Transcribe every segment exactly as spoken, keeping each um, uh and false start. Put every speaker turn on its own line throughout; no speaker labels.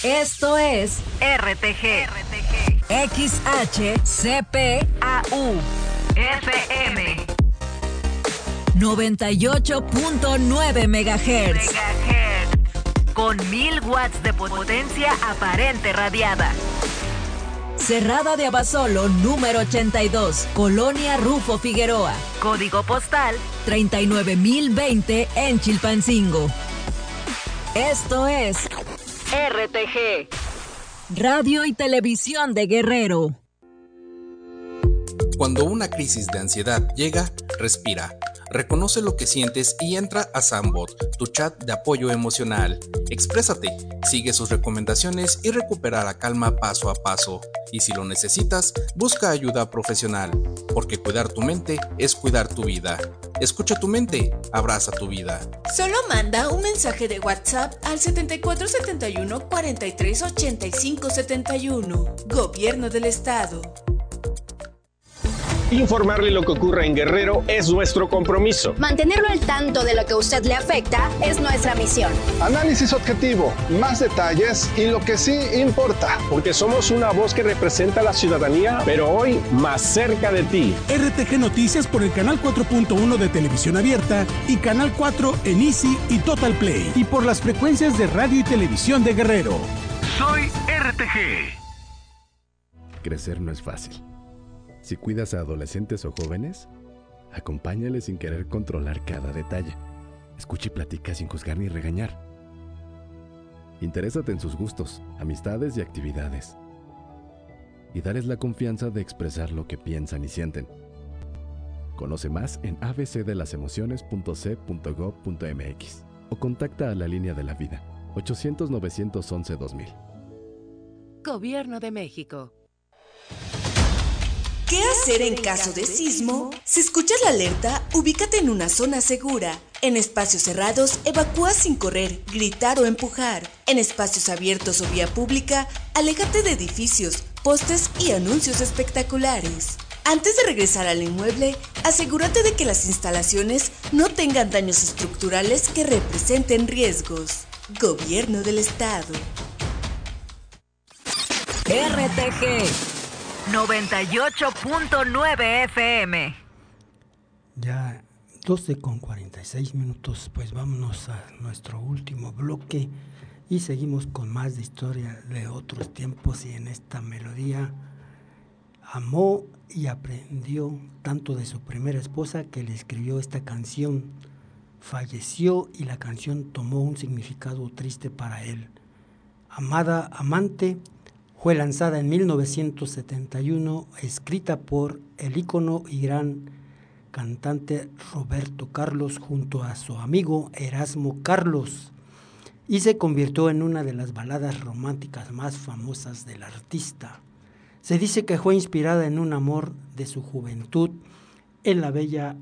Esto es R T G, X H C P A U F M noventa y ocho punto nueve megahertz. Con mil watts de potencia aparente radiada. Cerrada de Abasolo, número ochenta y dos, Colonia Rufo Figueroa. Código postal treinta y nueve mil veinte en Chilpancingo. Esto es R T G, Radio y Televisión de Guerrero.
Cuando una crisis de ansiedad llega, respira. Reconoce lo que sientes y entra a Sambot, tu chat de apoyo emocional. Exprésate, sigue sus recomendaciones y recupera la calma paso a paso. Y si lo necesitas, busca ayuda profesional, porque cuidar tu mente es cuidar tu vida. Escucha tu mente, abraza tu vida.
Solo manda un mensaje de WhatsApp al setenta y cuatro setenta y uno cuarenta y tres ochenta y cinco setenta y uno. Gobierno del Estado.
Informarle lo que ocurre en Guerrero es nuestro compromiso.
Mantenerlo al tanto de lo que a usted le afecta es nuestra misión.
Análisis objetivo, más detalles y lo que sí importa.
Porque somos una voz que representa a la ciudadanía, pero hoy más cerca de ti.
R T G Noticias por el canal cuatro punto uno de Televisión Abierta y canal cuatro en Easy y Total Play. Y por las frecuencias de radio y televisión de Guerrero.
Soy R T G.
Crecer no es fácil. Si cuidas a adolescentes o jóvenes, acompáñales sin querer controlar cada detalle. Escucha y platica sin juzgar ni regañar. Interésate en sus gustos, amistades y actividades. Y dales la confianza de expresar lo que piensan y sienten. Conoce más en a b c de las emociones punto c punto gob punto m x o contacta a la línea de la vida ochocientos novecientos once dos mil.
Gobierno de México.
¿Qué hacer en caso de sismo? Si escuchas la alerta, ubícate en una zona segura. En espacios cerrados, evacúa sin correr, gritar o empujar. En espacios abiertos o vía pública, aléjate de edificios, postes y anuncios espectaculares. Antes de regresar al inmueble, asegúrate de que las instalaciones no tengan daños estructurales que representen riesgos. Gobierno del Estado.
R T G noventa y ocho punto nueve F M.
Ya doce con cuarenta y seis minutos, pues vámonos a nuestro último bloque y seguimos con más de historia de otros tiempos. Y en esta melodía amó y aprendió tanto de su primera esposa que le escribió esta canción. Falleció y la canción tomó un significado triste para él. Amada amante fue lanzada en mil novecientos setenta y uno, escrita por el ícono y gran cantante Roberto Carlos junto a su amigo Erasmo Carlos, y se convirtió en una de las baladas románticas más famosas del artista. Se dice que fue inspirada en un amor de su juventud en la bella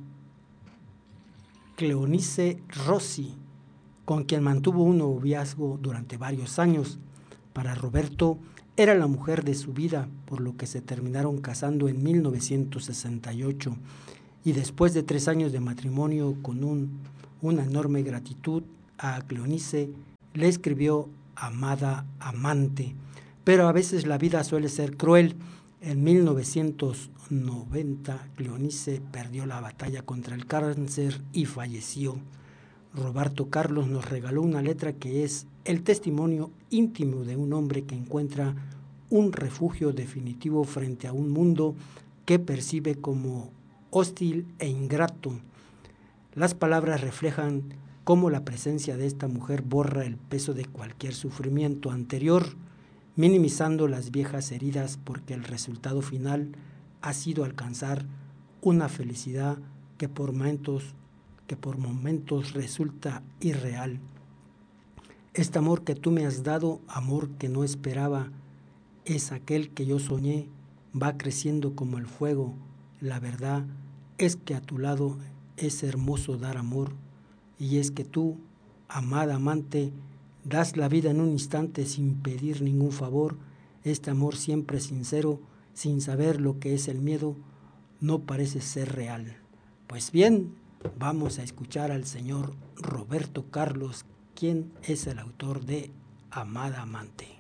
Cleonice Rossi, con quien mantuvo un noviazgo durante varios años. Para Roberto, era la mujer de su vida, por lo que se terminaron casando en mil novecientos sesenta y ocho, y después de tres años de matrimonio con un, una enorme gratitud a Cleonice, le escribió amada amante. Pero a veces la vida suele ser cruel. En mil novecientos noventa, Cleonice perdió la batalla contra el cáncer y falleció. Roberto Carlos nos regaló una letra que es el testimonio íntimo de un hombre que encuentra un refugio definitivo frente a un mundo que percibe como hostil e ingrato. Las palabras reflejan cómo la presencia de esta mujer borra el peso de cualquier sufrimiento anterior, minimizando las viejas heridas, porque el resultado final ha sido alcanzar una felicidad que por momentos que por momentos resulta irreal. Este amor que tú me has dado, amor que no esperaba, es aquel que yo soñé, va creciendo como el fuego. La verdad es que a tu lado es hermoso dar amor, y es que tú, amada amante, das la vida en un instante sin pedir ningún favor. Este amor siempre sincero, sin saber lo que es el miedo, no parece ser real. Pues bien, vamos a escuchar al señor Roberto Carlos, quien es el autor de Amada Amante.